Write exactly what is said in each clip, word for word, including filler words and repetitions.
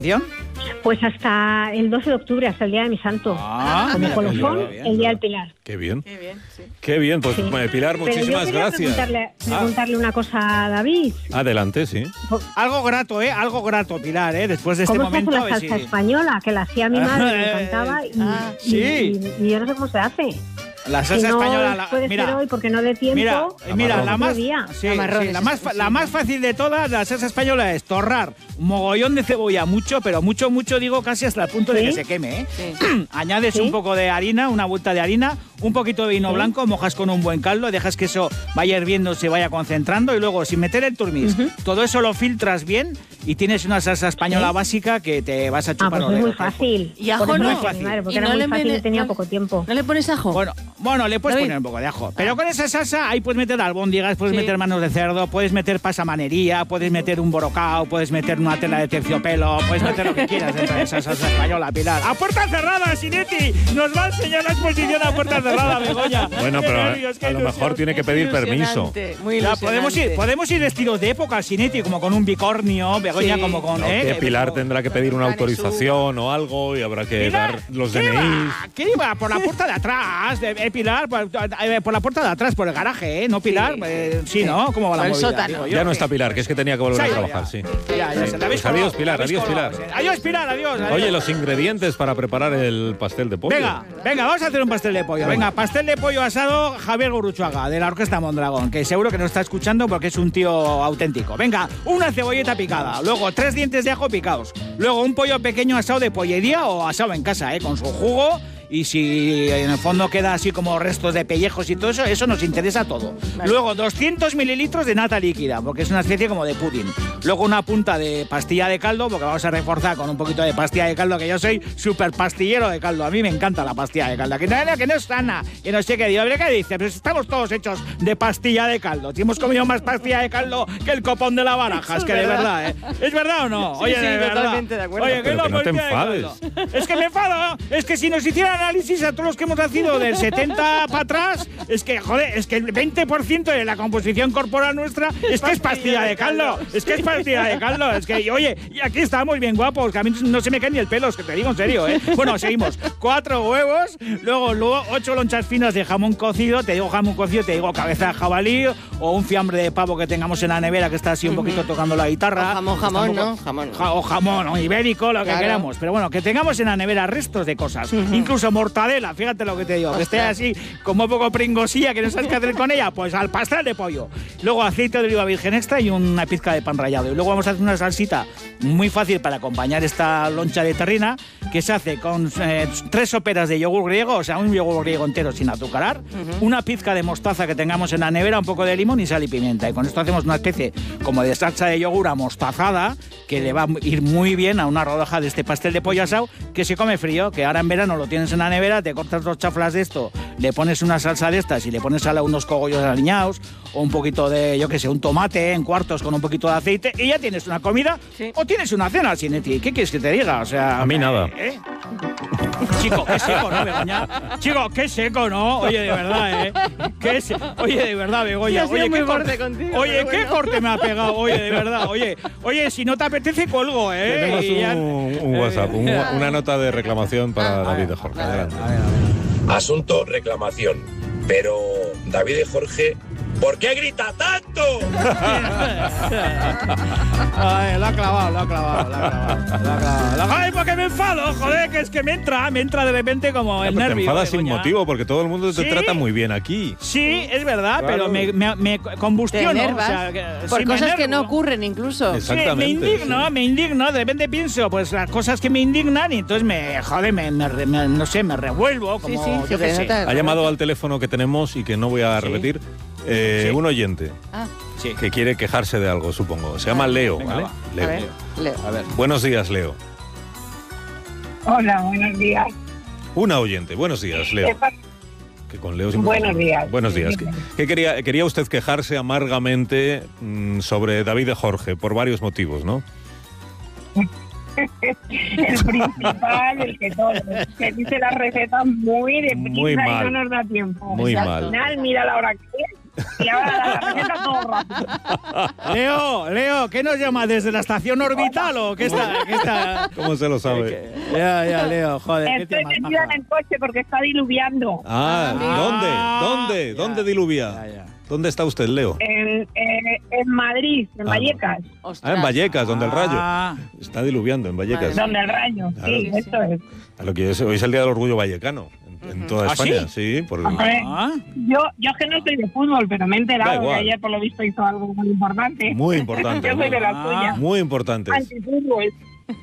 Pues hasta el doce de octubre, hasta el día de mi santo. Ah, como mira, colofón, bien, bien, el día del Pilar. Qué bien. Qué bien, sí. Qué bien, pues Sí. Pilar, muchísimas Pero yo quería gracias. Preguntarle, Ah. preguntarle una cosa a David. Adelante, sí. Algo grato, ¿eh? Algo grato, Pilar, ¿eh? Después de este ¿Cómo momento... se hace a la ver salsa si- española? Que la hacía mi madre, me Eh, encantaba. Y, ah, y- sí. y- y yo no sé cómo se hace. La salsa si no española... La, puede mira, ser hoy porque no dé tiempo. Mira, eh, mira Amarrón. la más, Otro día. sí, Amarrón, sí, la, es más, eso, fa- sí. la más fácil de todas, la salsa española, es torrar mogollón de cebolla, mucho, pero mucho, mucho, digo, casi hasta el punto de ¿Sí? que se queme, ¿eh? Sí. Añades ¿Sí? un poco de harina, una vuelta de harina, un poquito de vino ¿Sí? blanco, mojas con un buen caldo, dejas que eso vaya hirviendo, se vaya concentrando y luego, sin meter el turmis, todo eso lo filtras bien y tienes una salsa española ¿Sí? básica que te vas a Ah, chupar pues los es muy dedos. fácil. ¿Y ajo Por eso no? lo hacía mi madre, porque ¿Y era no muy le fácil mete- y tenía no- poco tiempo. ¿No le pones ajo? Bueno, bueno, le puedes David. poner un poco de ajo. Pero con esa salsa ahí puedes meter albóndigas, puedes Sí. meter manos de cerdo, puedes meter pasamanería, puedes meter un borocao, puedes meter una tela de terciopelo, puedes meter lo que quieras dentro de esa salsa española, Pilar. ¡A puerta cerrada, Sinetti! Nos va a enseñar la exposición a puerta cerrada, Begoña. Bueno, Qué pero nervios, qué a lo ilusión. mejor tiene que pedir permiso. Ilusionante, Muy Ya, ilusionante. podemos ir, podemos ir vestidos de época, Sinetti, como con un bicornio, Begoña, Sí. como con... No, ¿eh? que Pilar como- tendrá que pedir una Canesú. autorización o algo y habrá que Pilar, dar los ¿qué D N Is. va? ¿Qué iba? Por la puerta de atrás, de, eh, Pilar, por, eh, por la puerta de atrás, por el garaje, ¿eh? ¿No, Pilar? Sí. Eh, sí, Sí. ¿no? ¿Cómo va la Por el movida? sótano. Digo yo. Ya no está Pilar, que es que tenía que volver Se ha a ido trabajar, ya. sí. Ya, ya, Sí. se la habéis Pues adiós, colado, Pilar, la habéis adiós, colado. Pilar. Adiós, Pilar, adiós. adiós. Oye, los ingredientes para preparar el pastel de pollo. Venga, venga, vamos a hacer un pastel de pollo. Venga, pastel de pollo asado Javier Gurruchaga, de la Orquesta Mondragón, que seguro que nos está escuchando porque es un tío auténtico. Venga, una cebolleta picada, luego tres dientes de ajo picados, luego un pollo pequeño asado de pollería o asado en casa, ¿eh? Con su jugo. Y si en el fondo queda así como restos de pellejos y todo eso, eso nos interesa todo. Vale. Luego doscientos mililitros de nata líquida, porque es una especie como de pudding. Luego una punta de pastilla de caldo, porque vamos a reforzar con un poquito de pastilla de caldo, que yo soy súper pastillero de caldo. A mí me encanta la pastilla de caldo. Que no, que no es sana, que no sé qué. Digo, ¿qué dice? Pues estamos todos hechos de pastilla de caldo. Si hemos comido más pastilla de caldo que el copón de la baraja, es que de verdad, ¿eh? ¿Es verdad o no? Sí, Oye, sí, de verdad. totalmente de acuerdo. Oye, ¿qué Pero es la que no te pastilla de enfades. caldo? Es que me enfado. Es que si nos hicieran análisis a todos los que hemos nacido del setenta para atrás, es que, joder, es que el veinte por ciento de la composición corporal nuestra es que es pastilla de caldo. Es que es pastilla de caldo. Es que, y, oye, y aquí estamos bien guapos, que a mí no se me cae ni el pelo, es que te digo en serio, ¿eh? Bueno, seguimos. Cuatro huevos, luego, luego ocho lonchas finas de jamón cocido. Te digo jamón cocido, te digo cabeza de jabalí o un fiambre de pavo que tengamos en la nevera que está así un poquito tocando la guitarra. O jamón, Está un jamón, poco- ¿no? Jamón. Ja- o jamón, o ibérico, lo que Claro. queramos. Pero bueno, que tengamos en la nevera restos de cosas. Incluso mortadela, fíjate lo que te digo. Que esté así como un poco pringosilla, que no sabes qué hacer con ella, pues al pastel de pollo. Luego aceite de oliva virgen extra y una pizca de pan rallado. Y luego vamos a hacer una salsita muy fácil para acompañar esta loncha de terrina, que se hace con eh, tres soperas de yogur griego, o sea, un yogur griego entero sin azucarar, una pizca de mostaza que tengamos en la nevera, un poco de limón y sal y pimienta. Y con esto hacemos una especie como de salsa de yogur amostazada, que le va a ir muy bien a una rodaja de este pastel de pollo asado, que se come frío, que ahora en verano lo tienes en la nevera, te cortas dos chaflas de esto, le pones una salsa de estas y le pones a la unos cogollos aliñados o un poquito de, yo qué sé, un tomate en cuartos con un poquito de aceite y ya tienes una comida Sí. o tienes una cena, Sinetti. ¿Qué quieres que te diga? O sea, A mí nada. ¿eh? Chico, qué seco, ¿no, Begoña? Chico, qué seco, ¿no? Oye, de verdad, ¿eh? Qué se- Oye, de verdad, Begoña. Sí, ha sido Oye, muy qué borde corte contigo, Oye, pero qué bueno. corte me ha pegado. Oye, de verdad. Oye, oye, si no te apetece, colgo, ¿eh? Tenemos Y ya- un, un WhatsApp, un- una nota de reclamación para David de Jorge. Adelante. Asunto reclamación. Pero, David y Jorge, ¿por qué grita tanto? Ay, lo ha clavado, lo ha clavado, lo ha clavado. Lo ha clavado. Lo ha- Ay, porque me enfado, joder, que es que me entra, me entra de repente como el Pero te nervio. enfadas sin Begoña. motivo porque todo el mundo te Sí. trata muy bien aquí. Sí, es verdad, Claro. pero me, me, me Te combustiono. enervas. o sea, que- por sí, me cosas que no enervo. ocurren incluso. Exacto. Sí, me Exactamente, indigno, sí. me indigno, de repente pienso, pues las cosas que me indignan y entonces me, joder, me, me re- me- no sé, me revuelvo, Sí, como, sí, yo se qué te sé. nota. Ha llamado al teléfono que tenemos y que no voy a Sí. repetir eh, Sí. un oyente Ah, Sí. que quiere quejarse de algo, supongo. Se llama Leo, Venga, ¿vale? va. Leo. a ver, Leo. A ver. Buenos días, Leo. Hola, buenos días. Una oyente. Buenos días, Leo. ¿Qué pasa? Que con Leo siempre- Buenos días. Buenos días. ¿Qué, qué quería, quería usted quejarse amargamente mm, sobre David de Jorge por varios motivos, ¿no? El principal, el que todo, que dice las recetas muy deprisa Muy mal. y no nos da tiempo. Muy Exacto. mal. Al final, mira la hora que es Y ahora la receta todo rápido. Leo, Leo, ¿qué nos llama? ¿Desde la estación orbital o qué está? Qué está? ¿Cómo se lo sabe? Ya, ya, Leo, joder. ¿qué Estoy temas, metida maja? en el coche porque está diluviando. Ah, Ah, ¿dónde? ¿Dónde? ya, ¿Dónde diluvia? ya, ya. ¿Dónde está usted, Leo? En, eh, en Madrid, en Ah, Vallecas. Ah, en Vallecas, donde el rayo. Ah. Está diluviando en Vallecas. Donde el rayo. Claro. Sí, eso es. A lo que es- hoy es el Día del Orgullo Vallecano. En, en toda ¿Ah, España, sí. por el- Hombre, Ah. yo, yo es que no soy de fútbol, pero me he Da enterado que igual. ayer por lo visto hizo algo muy importante. Muy importante. Yo soy de las Ah. suyas. Muy importante. Antifútbol.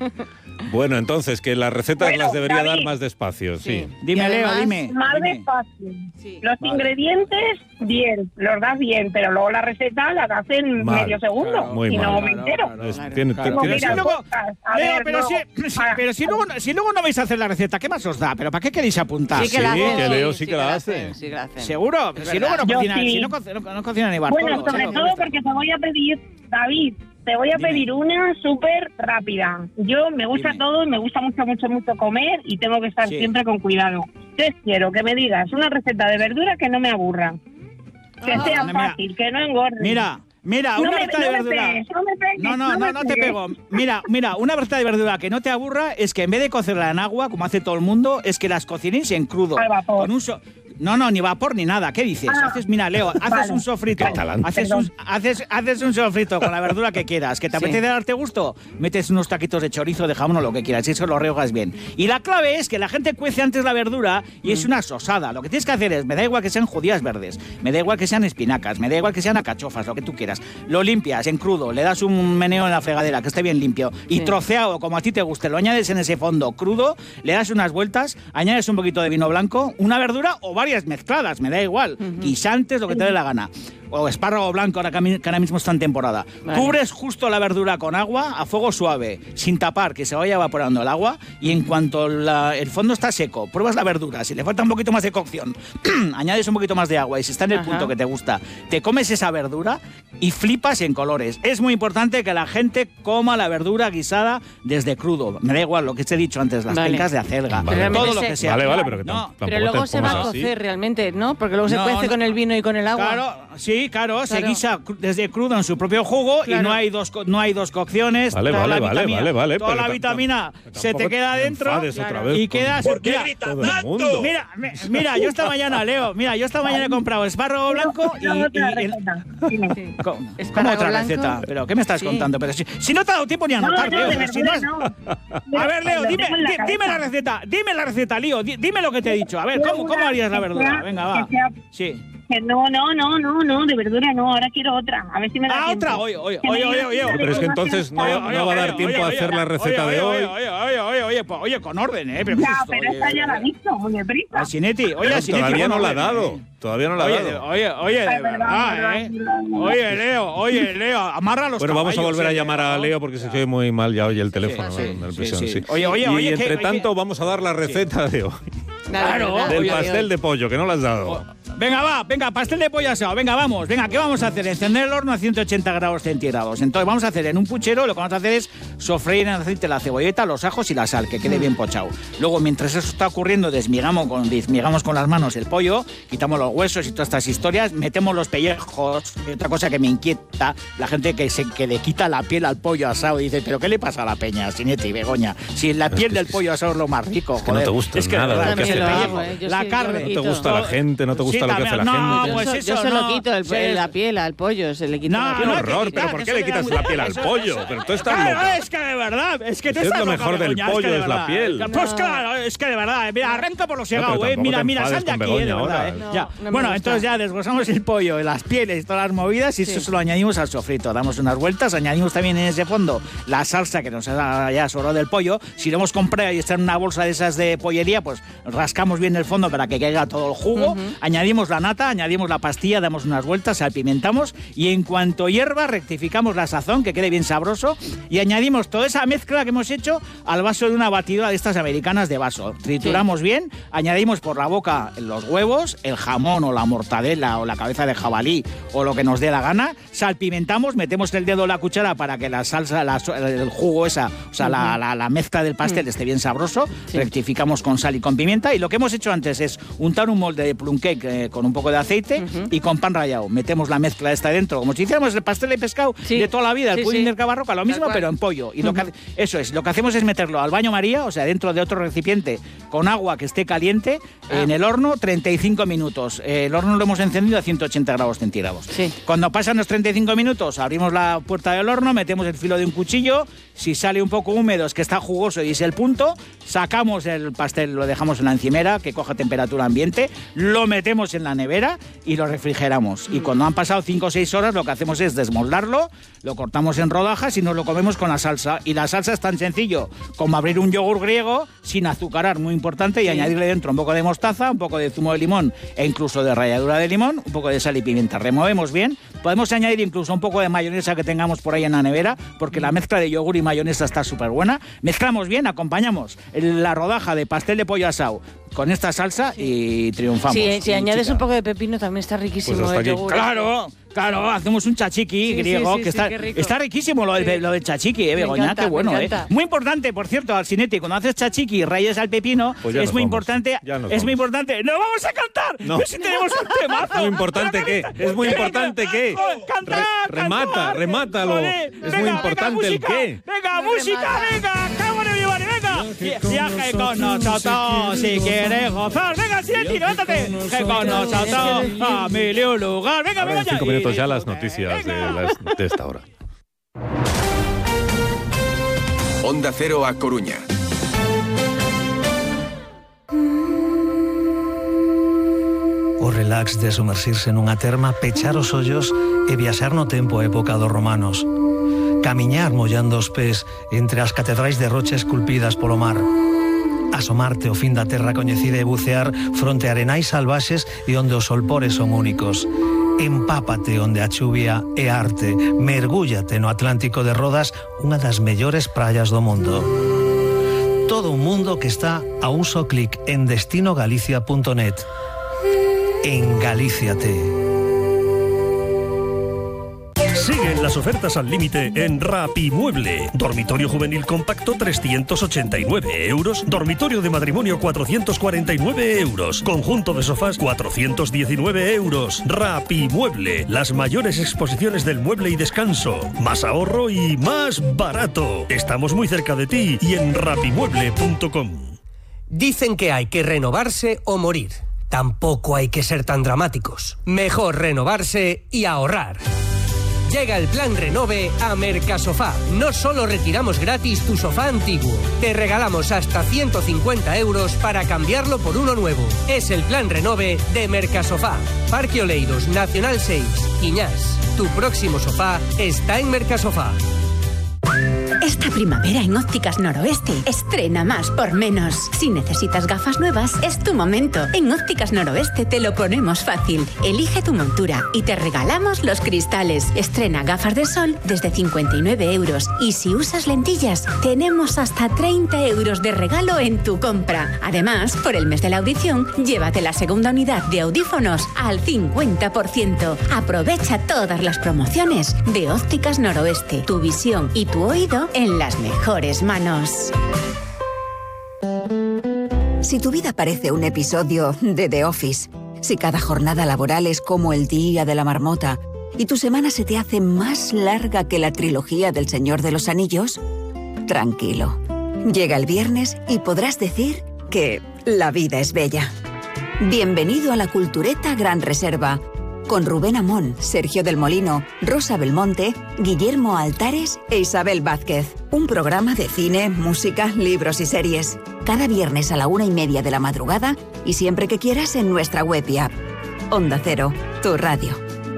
Bueno, entonces, que las recetas Bueno, las debería David. dar más despacio, sí. Sí. Dime, Y Leo, además, dime. Más dime. despacio. Sí. Los Vale. ingredientes, bien, los das bien, pero luego la receta la das en Mal. medio segundo. Claro, muy y mal. no me Claro, entero. claro. Es- Claro. tiene- Claro. tiene- Mira, Pero si luego- podcast, a Leo, ver, pero, no. si, sí, Ah, pero si, luego, si luego no vais a hacer la receta, ¿qué más os da? ¿Pero para qué queréis apuntar? Sí que la Sí, hacen, que Leo sí, sí que la hace. hacen, sí que la hacen. ¿Seguro? Es Si luego no Yo cocina, sí. si no, co- no, no cocina ni Bartolo. Bueno, sobre Leo. todo porque te voy a pedir, David, te voy a Dime. pedir una súper rápida. Yo me gusta Dime. todo y me gusta mucho, mucho, mucho comer y tengo que estar Sí. siempre con cuidado. Entonces quiero que me digas una receta de verdura que no me aburra. Que Ah, sea mira, fácil, que no engorde. Mira, mira, no una me, receta no de me verdura. pegues, no me pegues, No, no, no, me no te pegues. pego. Mira, mira, una receta de verdura que no te aburra es que en vez de cocerla en agua, como hace todo el mundo, es que las cocinéis en crudo. Al vapor. Con un so- No, no, ni vapor ni nada. ¿Qué dices? Ah, haces, mira, Leo, haces vale. un sofrito. Catalán. Haces un, haces, haces un sofrito con la verdura que quieras. ¿Que te Sí. apetece darte gusto? Metes unos taquitos de chorizo, de jamón o lo que quieras. Y eso lo rehogas bien. Y la clave es que la gente cuece antes la verdura y es una sosada. Lo que tienes que hacer es, me da igual que sean judías verdes, me da igual que sean espinacas, me da igual que sean acachofas, lo que tú quieras. Lo limpias en crudo, le das un meneo en la fregadera, que esté bien limpio, y Sí. troceado, como a ti te guste, lo añades en ese fondo crudo, le das unas vueltas, añades un poquito de vino blanco, una verdura o varias mezcladas, me da igual, guisantes, lo que te dé la gana. O espárrago blanco, ahora que a mí- que ahora mismo está en temporada. Vale. Cubres justo la verdura con agua a fuego suave, sin tapar, que se vaya evaporando el agua, y en cuanto la- el fondo está seco, pruebas la verdura, si le falta un poquito más de cocción, añades un poquito más de agua, y si está en el Ajá. punto que te gusta, te comes esa verdura y flipas en colores. Es muy importante que la gente coma la verdura guisada desde crudo. Me da igual lo que te he dicho antes, las Vale. pencas de acelga, Vale. todo lo Realmente que se- sea. Vale, vale, pero que No, tam- tampoco Pero luego te se va a pongas así. cocer realmente, ¿no? Porque luego se No, cuece no. con el vino y con el agua. Claro, sí, claro, se Claro. guisa cru- desde crudo en su propio jugo y Claro. no hay dos co- no hay dos cocciones. Vale, toda vale, la vale, vitamina- vale, vale. Toda pero la tam- vitamina tam- se te tampoco queda te dentro enfades otra Claro. vez y con quedas. ¿Por qué mira, grita todo el tanto? mundo. Mira, mi- mira, yo esta mañana, Leo, mira, yo esta mañana he comprado espárrago blanco y, No, y- otra y el- receta. Dime. Sí. ¿Cómo, ¿Cómo Espárrago otra blanco. receta? ¿Pero qué me estás Sí. contando? Pero si, si no te ha dado tiempo ni a No, anotar, no, Leo. de pero si verdad, no has- no. A ver, Leo, Lo dime, tengo en la di- dime la cabeza. receta, dime la receta, Lío, di- dime lo que te he dicho. A ver, ¿cómo, cómo harías la verdura? Venga, va. Que sea- Sí. que no, no, no, no, no, de verdura no, ahora quiero otra. A ver si me da Ah, tiempo. otra, oye, oye, Que me oye, digas oye, oye, una pero es que información entonces no- tal. no va a dar tiempo a hacer la receta de hoy. Oye, oye, oye, oye, oye, pues, oye, con orden, ¿eh? Pero ¿qué es Ya, esto? pero Oye, esta ya la he oye, visto, muy deprisa. a Sinetti, oye, Pero a Sinetti, todavía con no la ha orden, dado. ¿eh? Todavía no la ha Oye, dado. oye, oye, de Es verdad, verdad, es verdad, ¿eh? es verdad. Oye, Leo, oye, Leo, amarra los Bueno, vamos a caballos, volver a eh, llamar a ¿no? Leo porque se oye muy mal ya oye el teléfono. sí, en la sí, prisión, sí. sí. Oye, oye, y oye, entre que- tanto oye. vamos a dar la receta de hoy. Claro, ¿verdad? Del oye, pastel oye. de pollo, que no lo has dado. Venga, va, venga, pastel de pollo asado. Venga, vamos, venga, ¿qué vamos a hacer? Encender el horno a ciento ochenta grados centígrados. Entonces, vamos a hacer en un puchero, lo que vamos a hacer es sofreír en aceite la cebolleta, los ajos y la sal, que quede bien pochado. Luego, mientras eso está ocurriendo, desmigamos con, desmigamos con las manos el pollo, quitamos los huesos y todas estas historias, metemos los pellejos. Y otra cosa que me inquieta, la gente que, se, que le quita la piel al pollo asado y dice, ¿pero qué le pasa a la peña, Sinetti y Begoña? Si la piel del pollo asado es lo más rico, Es que no joder. te gusta Es que, nada de de verdad, lo que es hace el la pellejo, gente. Yo la sí, yo carne. lo No te quito. gusta la gente, no te gusta Sí, lo que hace también- la no, gente. pues yo, so- eso yo se no. lo quito, el- Sí, la piel al pollo, se le quita No, la no, piel. ¡Qué hay horror! que ¿Pero quitar, por que qué eso le le quitas da la muy- piel al eso- pollo? eso- Pero tú estás Claro, loca. es que de verdad, es que tú Es estás lo loca, mejor del Begoña, pollo, que de es la verdad. piel. Pues No. claro, es que de verdad, mira, arranca por los No, pero segados, eh. tampoco Mira, te mira, enfades sal de con aquí, eh, de Begoña verdad, ahora. eh. No, Ya. no me Bueno, gusta. entonces ya desglosamos el pollo, las pieles y todas las movidas y Sí. eso se lo añadimos al sofrito. Damos unas vueltas, añadimos también en ese fondo la salsa que nos ha ya sobrado del pollo. Si lo hemos comprado y está en una bolsa de esas de pollería, pues rascamos bien el fondo para que caiga todo el jugo. Ujú. Añadimos la nata, añadimos la pastilla, damos unas vueltas, salpimentamos y en cuanto hierva rectificamos la sazón, que quede bien sabroso y añadimos toda esa mezcla que hemos hecho al vaso de una batidora de estas americanas de vaso. Trituramos bien, añadimos por la boca los huevos, el jamón o la mortadela o la cabeza de jabalí o lo que nos dé la gana, salpimentamos, metemos el dedo en la cuchara para que la salsa, la so- el jugo esa, o sea, la, la- la mezcla del pastel esté bien sabroso, Sí. rectificamos con sal y con pimienta y lo que hemos hecho antes es untar un molde de plum cake eh, eh, con un poco de aceite uh-huh. y con pan rallado. Metemos la mezcla esta dentro, como si hiciéramos el pastel de pescado sí. de toda la vida, el sí, pudding sí. del Cabarroca, lo mismo, pero en pollo. Y uh-huh. lo que, eso es, lo que hacemos es meterlo al baño María, o sea, dentro de otro recipiente con agua que esté caliente, ah. en el horno, treinta y cinco minutos. Eh, el horno lo hemos encendido a ciento ochenta grados centígrados. Sí. Cuando pasan los treinta y cinco minutos, abrimos la puerta del horno, metemos el filo de un cuchillo, si sale un poco húmedo, es que está jugoso y es el punto, sacamos el pastel, lo dejamos en la encimera, que coja temperatura ambiente, lo metemos en la nevera y lo refrigeramos. Mm. Y cuando han pasado cinco o seis horas, lo que hacemos es desmoldarlo, lo cortamos en rodajas y nos lo comemos con la salsa. Y la salsa es tan sencillo como abrir un yogur griego sin azucarar, muy importante, y sí. añadirle dentro un poco de mostaza, un poco de zumo de limón e incluso de ralladura de limón, un poco de sal y pimienta. Removemos bien. Podemos añadir incluso un poco de mayonesa que tengamos por ahí en la nevera, porque la mezcla de yogur y mayonesa está súper buena. Mezclamos bien, acompañamos la rodaja de pastel de pollo asado con esta salsa y triunfamos. Sí, y si añades chica. un poco de pepino también está riquísimo pues el yogur. ¡Claro! Claro, hacemos un chachiqui sí, griego, sí, sí, que está, sí, está riquísimo lo, sí. de, lo del chachiqui, eh, Begoña, encanta, qué bueno, eh. encanta. Muy importante, por cierto, Alcinete, cuando haces chachiqui y rayas al pepino, pues es muy vamos. importante, es vamos. muy importante. ¡No vamos a cantar! No. ¡Pero si tenemos un temazo! ¿Muy importante qué? ¿Es muy importante qué? ¡Cantar! Re remata, cantar. remátalo. Joder, es venga, muy venga, importante música, el qué. ¡Venga, música, venga! ¡Cámara, Giovanni, venga! Viaje con nosotros si quieres gozar. ¡Venga, Alcinete, levántate! ¡Que con nosotros a mil y un lugar! ¡Venga, venga ya! Cinco minutos ya las noticias de, las, de esta hora. Onda Cero a Coruña. O relax de sumerxirse nunha terma, pechar os ollos e viaxar no tempo a época dos romanos. Camiñar mollando os pés entre as catedrais de rocha esculpidas polo mar. Asomarte ao fin da terra coñecida e bucear fronte a arenais salvaxes e onde os solpores son únicos. Empápate onde a chuvia é arte. Mergúllate no Atlántico de Rodas, unha das mellores praias do mundo. Todo un mundo que está a un só clic en destino galicia punto net. Engalíciate. Siguen las ofertas al límite en Rapimueble. Dormitorio juvenil compacto trescientos ochenta y nueve euros. Dormitorio de matrimonio cuatrocientos cuarenta y nueve euros. Conjunto de sofás cuatrocientos diecinueve euros. Rapimueble. Las mayores exposiciones del mueble y descanso. Más ahorro y más barato. Estamos muy cerca de ti y en rapimueble punto com. Dicen que hay que renovarse o morir. Tampoco hay que ser tan dramáticos. Mejor renovarse y ahorrar. Llega el plan Renove a Mercasofá. No solo retiramos gratis tu sofá antiguo, te regalamos hasta ciento cincuenta euros para cambiarlo por uno nuevo. Es el plan Renove de Mercasofá. Parque Oleiros, Nacional seis, Quiñás. Tu próximo sofá está en Mercasofá. Esta primavera en Ópticas Noroeste, estrena más por menos. Si necesitas gafas nuevas, es tu momento. En Ópticas Noroeste te lo ponemos fácil. Elige tu montura y te regalamos los cristales. Estrena gafas de sol desde cincuenta y nueve euros. Y si usas lentillas, tenemos hasta treinta euros de regalo en tu compra. Además, por el mes de la audición, llévate la segunda unidad de audífonos al cincuenta por ciento. Aprovecha todas las promociones de Ópticas Noroeste. Tu visión y tu oído en las mejores manos. Si tu vida parece un episodio de The Office, si cada jornada laboral es como el día de la marmota y tu semana se te hace más larga que la trilogía del Señor de los Anillos, tranquilo. Llega el viernes y podrás decir que la vida es bella. Bienvenido a la Cultureta Gran Reserva, con Rubén Amón, Sergio del Molino, Rosa Belmonte, Guillermo Altares e Isabel Vázquez. Un programa de cine, música, libros y series. Cada viernes a la una y media de la madrugada y siempre que quieras en nuestra web y app. Onda Cero, tu radio.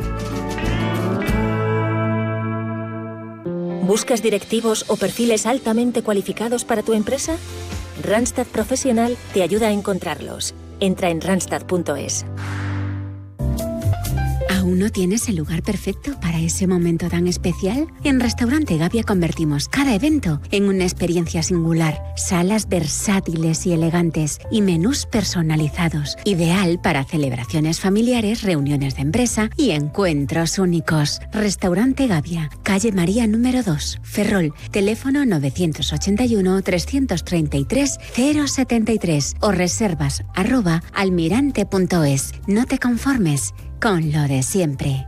¿Buscas directivos o perfiles altamente cualificados para tu empresa? Randstad Profesional te ayuda a encontrarlos. Entra en randstad punto es. ¿Aún no tienes el lugar perfecto para ese momento tan especial? En Restaurante Gavia convertimos cada evento en una experiencia singular. Salas versátiles y elegantes y menús personalizados. Ideal para celebraciones familiares, reuniones de empresa y encuentros únicos. Restaurante Gavia, calle María número dos, Ferrol. Teléfono novecientos ochenta y uno, trescientos treinta y tres, cero setenta y tres o reservas arroba almirante punto es. No te conformes con lo de siempre.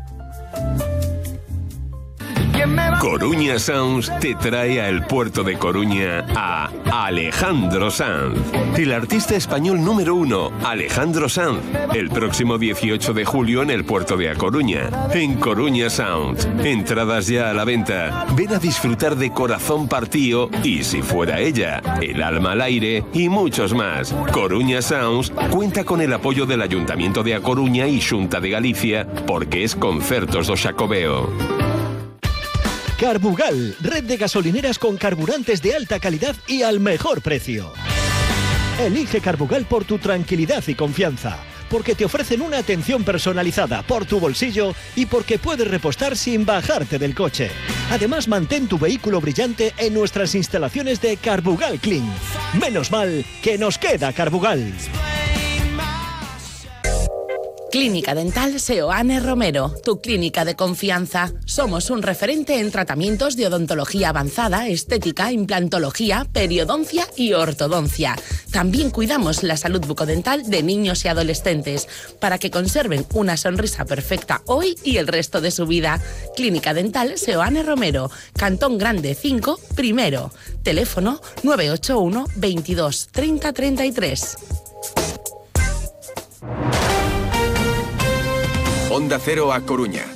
Coruña Sounds te trae al puerto de Coruña a Alejandro Sanz. El artista español número uno, Alejandro Sanz. El próximo dieciocho de julio en el puerto de A Coruña. En Coruña Sounds. Entradas ya a la venta. Ven a disfrutar de Corazón Partío y Si Fuera Ella, El Alma al Aire y muchos más. Coruña Sounds cuenta con el apoyo del Ayuntamiento de A Coruña y Xunta de Galicia porque es Concertos do Xacobeo. Carbugal, red de gasolineras con carburantes de alta calidad y al mejor precio. Elige Carbugal por tu tranquilidad y confianza, porque te ofrecen una atención personalizada por tu bolsillo y porque puedes repostar sin bajarte del coche. Además, mantén tu vehículo brillante en nuestras instalaciones de Carbugal Clean. Menos mal que nos queda Carbugal. Clínica Dental Seoane Romero, tu clínica de confianza. Somos un referente en tratamientos de odontología avanzada, estética, implantología, periodoncia y ortodoncia. También cuidamos la salud bucodental de niños y adolescentes para que conserven una sonrisa perfecta hoy y el resto de su vida. Clínica Dental Seoane Romero, Cantón Grande cinco, primero. Teléfono nueve ocho uno, veintidós, treinta, treinta y tres. Onda Cero A Coruña.